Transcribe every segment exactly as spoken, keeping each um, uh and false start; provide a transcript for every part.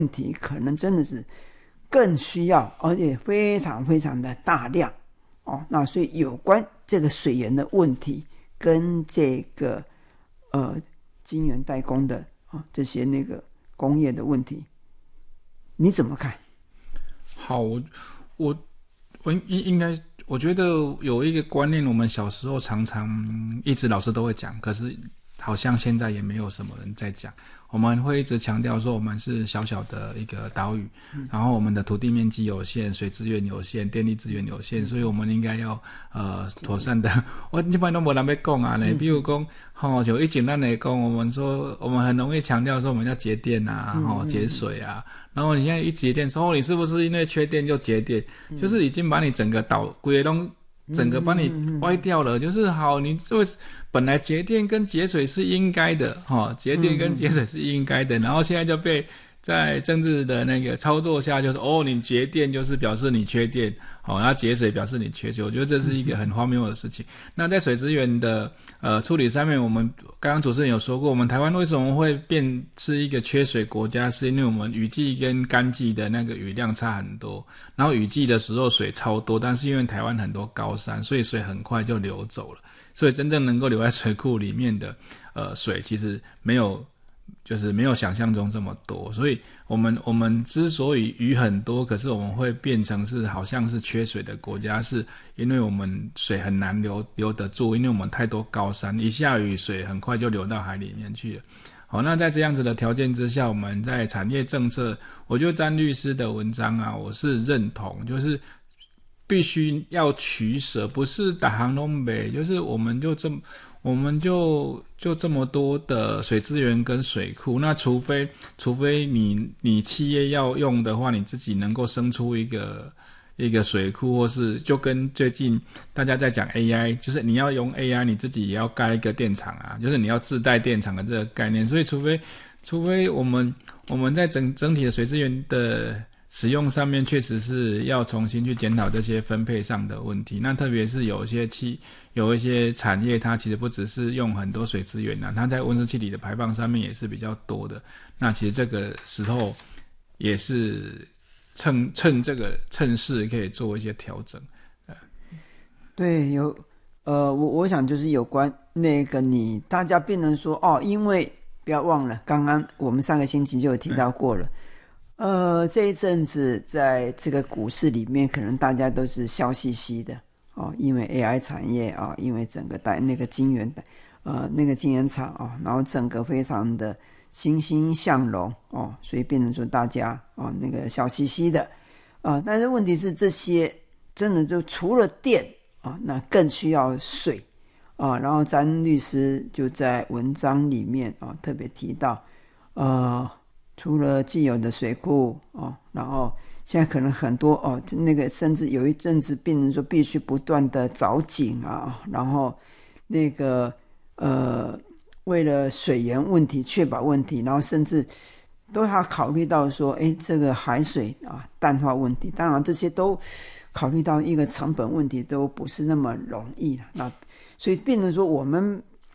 问题可能真的是更需要，而且非常非常的大量哦。那所以有关这个水源的问题跟这个呃晶圆代工的啊、哦、这些那个工业的问题，你怎么看？ 好，我我我应应该，我觉得有一个观念，我们小时候常常一直老师都会讲，可是好像现在也没有什么人在讲。我们会一直强调说，我们是小小的一个岛屿，嗯、然后我们的土地面积有限，水资源有限，电力资源有限，嗯、所以我们应该要呃妥善的。我一般都没人要讲啊嘞，比如讲，吼、哦，就以前咱来讲，我们说我们很容易强调说我们要节电啊，吼、哦、节水啊。然后你现在一节电，说哦，你是不是因为缺电就节电？嗯、就是已经把你整个岛规都整个把你歪掉了。嗯嗯嗯、就是好，你就本来节电跟节水是应该的，哈、哦，节电跟节水是应该的，嗯嗯、然后现在就被在政治的那个操作下，就是哦，你节电就是表示你缺电，好、哦，然后节水表示你缺水。我觉得这是一个很荒谬的事情。嗯、那在水资源的呃处理上面，我们刚刚主持人有说过，我们台湾为什么会变是一个缺水国家，是因为我们雨季跟干季的那个雨量差很多，然后雨季的时候水超多，但是因为台湾很多高山，所以水很快就流走了，所以真正能够留在水库里面的呃水其实没有。就是没有想象中这么多，所以我们我们之所以雨很多，可是我们会变成是好像是缺水的国家，是因为我们水很难留留得住，因为我们太多高山，一下雨水很快就流到海里面去了。好，那在这样子的条件之下，我们在产业政策，我觉得詹律师的文章啊，我是认同，就是必须要取舍，不是打行东北，就是我们就这么。我们就就这么多的水资源跟水库，那除非除非你你企业要用的话，你自己能够生出一个一个水库，或是就跟最近大家在讲 A I， 就是你要用 A I， 你自己也要盖一个电厂啊，就是你要自带电厂的这个概念。所以除非除非我们我们在整整体的水资源的使用上面确实是要重新去检讨这些分配上的问题。那特别是有一些企有一些产业，它其实不只是用很多水资源啊，它在温室气体的排放上面也是比较多的。那其实这个时候也是趁趁这个趁势可以做一些调整。 对，有呃，我我想就是有关那个你大家变成说哦，因为不要忘了，刚刚我们上个星期就有提到过了。呃，这一阵子在这个股市里面，可能大家都是笑嘻嘻的哦，因为 A I 产业啊、哦，因为整个带那个晶圆呃那个晶圆厂啊、哦，然后整个非常的欣欣向荣哦，所以变成说大家哦那个笑嘻嘻的啊、呃，但是问题是这些真的就除了电啊、哦，那更需要水啊、哦，然后詹律师就在文章里面啊、哦、特别提到呃。除了既有的水库哦，然后现在可能很多哦，那个甚至有一阵子变成说必须不断的找井啊，然后那个呃，为了水源问题确保问题，然后甚至都要考虑到说，哎，这个海水啊淡化问题，当然这些都考虑到一个成本问题，都不是那么容易的。那所以变成说我们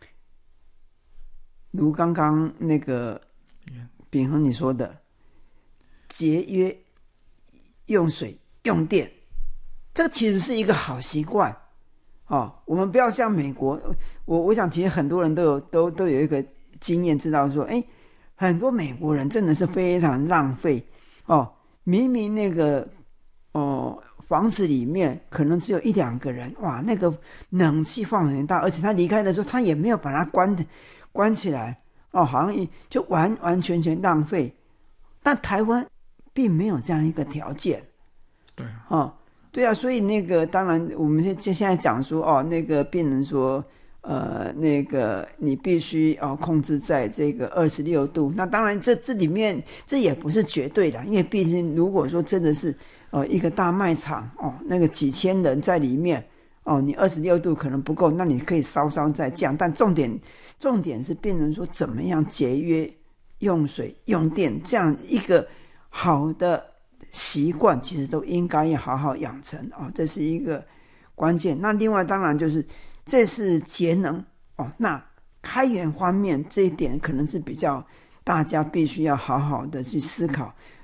如刚刚那个。秉衡你说的节约用水用电，这其实是一个好习惯哦。我们不要像美国，我我想其实很多人都有都都有一个经验，知道说，哎，很多美国人真的是非常浪费哦。明明那个哦房子里面可能只有一两个人，哇，那个冷气放很大，而且他离开的时候他也没有把它关关起来。哦，好像就完完全全浪费，但台湾并没有这样一个条件， 对啊， 哦，对啊，所以那个当然我们现现在讲说哦，那个变成说呃，那个你必须哦控制在这个二十六度，那当然这这里面这也不是绝对的，因为毕竟如果说真的是呃一个大卖场哦，那个几千人在里面哦，你二十六度可能不够，那你可以稍稍再降，但重点。重点是变成说怎么样节约用水用电，这样一个好的习惯其实都应该要好好养成哦，这是一个关键。那另外当然就是这是节能哦，那开源方面这一点可能是比较大家必须要好好的去思考，